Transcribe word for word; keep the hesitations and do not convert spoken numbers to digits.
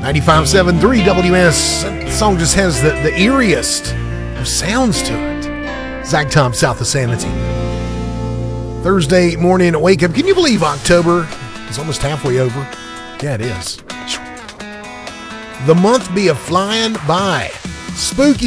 ninety-five point seven three W S. That song just has the, the eeriest of sounds to it. Zach Tom, South of Sanity. Thursday morning wake up. Can you believe October is almost halfway over? Yeah, it is. The month be a flying by. Spooky